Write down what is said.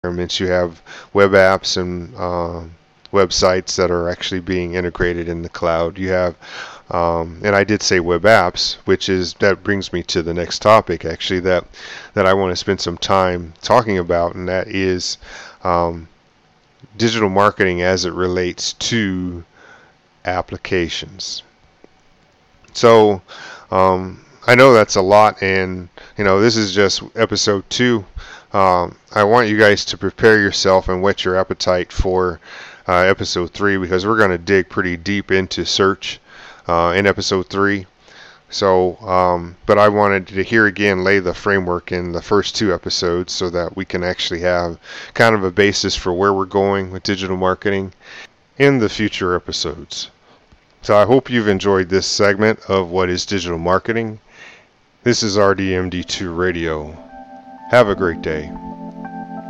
environments. You have web apps and websites that are actually being integrated in the cloud. You have, and I did say web apps, that brings me to the next topic actually that I want to spend some time talking about, and that is digital marketing as it relates to applications. So I know that's a lot, and this is just episode 2. I want you guys to prepare yourself and whet your appetite for episode 3, because we're going to dig pretty deep into search in episode 3. So, but I wanted to here again lay the framework in the first 2 episodes so that we can actually have kind of a basis for where we're going with digital marketing in the future episodes. So I hope you've enjoyed this segment of What is Digital Marketing. This is RDMD2 Radio. Have a great day.